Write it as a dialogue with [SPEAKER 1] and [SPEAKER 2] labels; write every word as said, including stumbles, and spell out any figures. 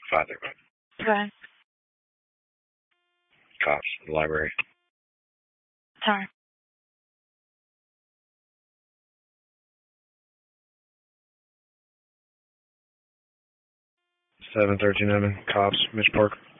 [SPEAKER 1] Five there,
[SPEAKER 2] Right.
[SPEAKER 1] cops, the library.
[SPEAKER 2] Sorry.
[SPEAKER 1] Seven thirteen Evan, cops, Mitch Park.